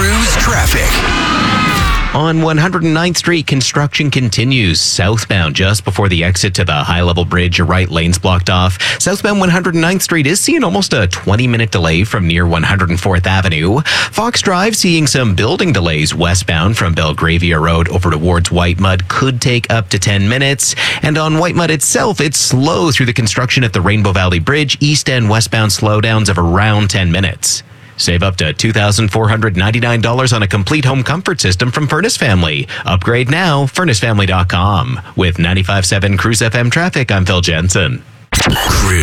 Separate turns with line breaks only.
Cruise traffic.
On 109th Street, construction continues southbound just before the exit to the high-level bridge. Your right lane's blocked off. Southbound 109th Street is seeing almost a 20-minute delay from near 104th Avenue. Fox Drive seeing some building delays westbound from Belgravia Road over towards Whitemud. Could take up to 10 minutes. And on Whitemud itself, it's slow through the construction at the Rainbow Valley Bridge. East and westbound slowdowns of around 10 minutes. Save up to $2,499 on a complete home comfort system from Furnace Family. Upgrade now, furnacefamily.com. With 95.7 Cruise FM traffic, I'm Phil Jensen.
Cruise.